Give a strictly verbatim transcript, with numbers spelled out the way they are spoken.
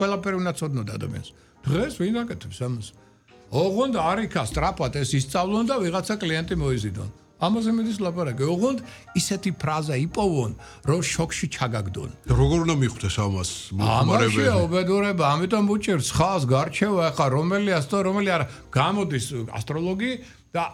ყველაფერი უნდა ცოდნოდა ადამიანს. დღეს ვინ აკეთებს ამას? ოღონდ არიქა სტრაფად ეს ისწავლონ და ვიღაცა კლიენტი მოიზიდონ. ამაზე მედის ლაპარაკი. ოღონდ ისეთი ფრაზა იპოვონ, რომ შოქში ჩაგაგდონ. როგორ უნდა მიხვდეს ამას მომხმარებელი? ამაშია უბედურება, ამიტომ უჭერს ხალხს გარჩევა, ახლა რომელი ასტრო, რომელი არა. გამოდის ასტროლოგი